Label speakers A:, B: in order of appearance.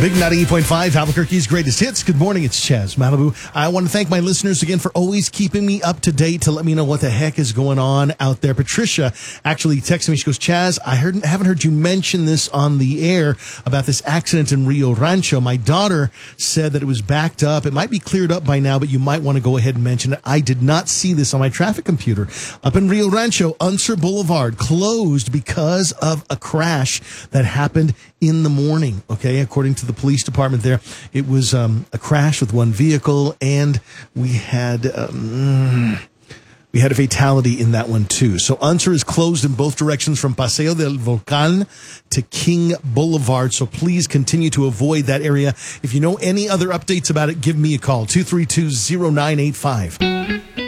A: Big 98.5, Albuquerque's greatest hits. Good morning, it's Chaz Malibu. I want to thank my listeners again for always keeping me up to date to let me know what the heck is going on out there. Patricia actually texted me. She goes, Chaz, I haven't heard you mention this on the air about this accident in Rio Rancho. My daughter said that it was backed up. It might be cleared up by now, but you might want to go ahead and mention it. I did not see this on my traffic computer. Up in Rio Rancho, Unser Boulevard closed because of a crash that happened in the morning. Okay, according to the police department there, it was a crash with one vehicle, and we had a fatality in that one too. So Unser is closed in both directions from Paseo del Volcan to King Boulevard. So please continue to avoid that area. If you know any other updates about it, give me a call, 232-0985.